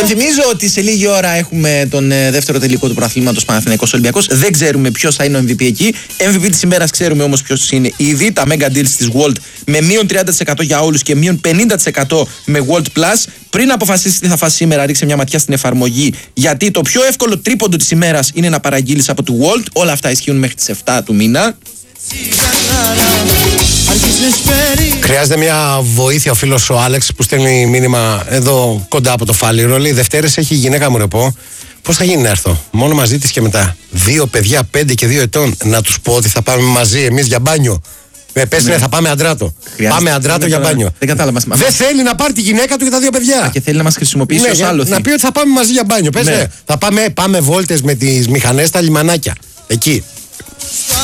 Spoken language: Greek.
Υπενθυμίζω ότι σε λίγη ώρα έχουμε τον δεύτερο τελικό του πρωταθλήματος Παναθηναϊκός Ολυμπιακός. Δεν ξέρουμε ποιος θα είναι ο MVP εκεί. MVP της ημέρας ξέρουμε όμως ποιος είναι ήδη. Τα mega deals της World με μείον 30% για όλους και μείον 50% με World Plus. Πριν αποφασίσει τι θα φας σήμερα, ρίξε μια ματιά στην εφαρμογή. Γιατί το πιο εύκολο τρίποντο της ημέρας είναι να παραγγείλεις από τη World. Όλα αυτά ισχύουν μέχρι τις 7 του μήνα. Χρειάζεται μια βοήθεια ο φίλος ο Άλεξ που στέλνει μήνυμα εδώ κοντά από το Φάληρο. Λέει Δευτέρες έχει η γυναίκα μου ρεπό. Πώς θα γίνει να έρθω? Μόνο μαζί της και μετά. 2 παιδιά 5 και 2 ετών. Να τους πω ότι θα πάμε μαζί εμείς για μπάνιο. Πες ναι, θα πάμε Αντράτο. Πάμε Αντράτο για μπάνιο. Δεν κατάλαβα. Δεν θέλει να πάρει τη γυναίκα του και τα 2 παιδιά. Και θέλει να μας χρησιμοποιήσει ως άλοθη. Να πει ότι θα πάμε μαζί για μπάνιο. Πες ναι. Θα πάμε βόλτες με τις μηχανές στα λιμανάκια. Εκεί.